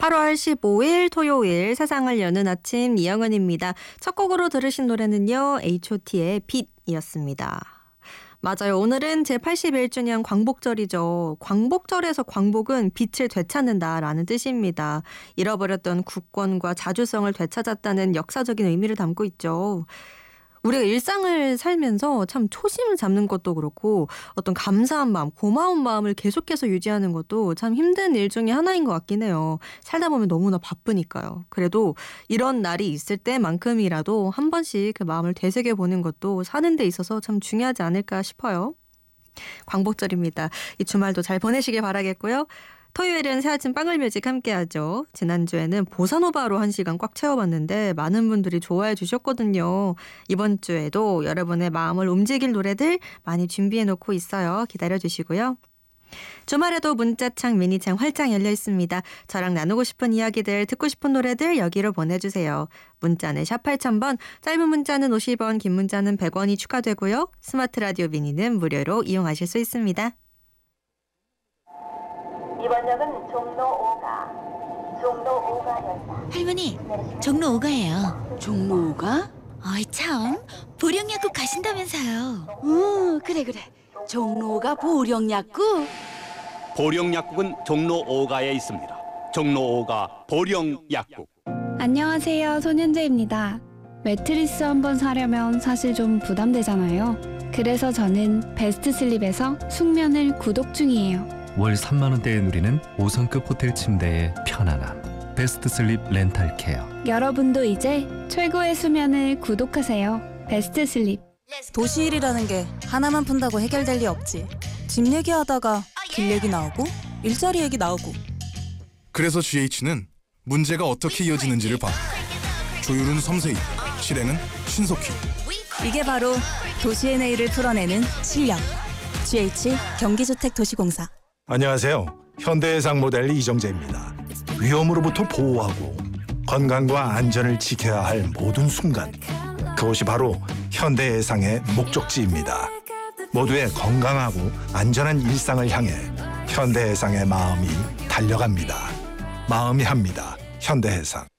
8월 15일 토요일 세상을 여는 아침 이영은입니다. 첫 곡으로 들으신 노래는요. H.O.T의 빛이었습니다. 맞아요. 오늘은 제81주년 광복절이죠. 광복절에서 광복은 빛을 되찾는다라는 뜻입니다. 잃어버렸던 국권과 자주성을 되찾았다는 역사적인 의미를 담고 있죠. 우리가 일상을 살면서 참 초심을 잡는 것도 그렇고 어떤 감사한 마음, 고마운 마음을 계속해서 유지하는 것도 참 힘든 일 중에 하나인 것 같긴 해요. 살다 보면 너무나 바쁘니까요. 그래도 이런 날이 있을 때만큼이라도 한 번씩 그 마음을 되새겨보는 것도 사는 데 있어서 참 중요하지 않을까 싶어요. 광복절입니다. 이 주말도 잘 보내시길 바라겠고요. 토요일은 새아침 빵을뮤직 함께하죠. 지난주에는 보사노바로 1시간 꽉 채워봤는데 많은 분들이 좋아해 주셨거든요. 이번 주에도 여러분의 마음을 움직일 노래들 많이 준비해놓고 있어요. 기다려주시고요. 주말에도 문자창, 미니창 활짝 열려 있습니다. 저랑 나누고 싶은 이야기들, 듣고 싶은 노래들 여기로 보내주세요. 문자는 샵 8000번, 짧은 문자는 50원, 긴 문자는 100원이 추가되고요. 스마트 라디오 미니는 무료로 이용하실 수 있습니다. 이번 역은 종로 5가역이다. 할머니, 종로 5가예요. 종로 5가? 어이 참, 보령약국 가신다면서요. 그래. 종로 5가 보령약국? 보령약국은 종로 5가에 있습니다. 종로 5가 보령약국. 안녕하세요, 손현재입니다. 매트리스 한번 사려면 사실 좀 부담되잖아요. 그래서 저는 베스트슬립에서 숙면을 구독 중이에요. 월 3만 원대에 누리는 5성급 호텔 침대의 편안함. 베스트슬립 렌탈케어. 여러분도 이제 최고의 수면을 구독하세요. 베스트슬립. 도시일이라는 게 하나만 푼다고 해결될 리 없지. 집 얘기하다가 길 얘기 나오고 일자리 얘기 나오고. 그래서 GH는 문제가 어떻게 이어지는지를 봐. 조율은 섬세히, 실행은 신속히. 이게 바로 도시의 내일을 풀어내는 실력. GH 경기주택도시공사. 안녕하세요. 현대해상 모델 이정재입니다. 위험으로부터 보호하고 건강과 안전을 지켜야 할 모든 순간, 그것이 바로 현대해상의 목적지입니다. 모두의 건강하고 안전한 일상을 향해 현대해상의 마음이 달려갑니다. 마음이 합니다. 현대해상.